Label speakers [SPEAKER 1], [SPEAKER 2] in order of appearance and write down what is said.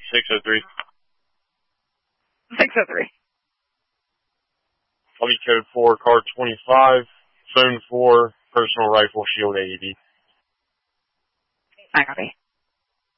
[SPEAKER 1] 603.
[SPEAKER 2] 603.
[SPEAKER 1] Lobby code 4, car 25, zone 4, personal rifle, shield AED.
[SPEAKER 2] I copy.